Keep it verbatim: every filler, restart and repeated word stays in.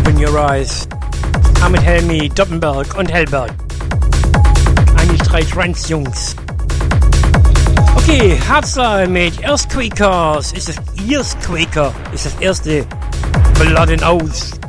Open Your Eyes. Ahmed Helmi, Doppenberg und Hellberg. Eigentlich drei Trance-Jungs. Okay, Hardstyle mit Earthquakers. Ist das Earthquaker? Ist das erste Blood and Oath.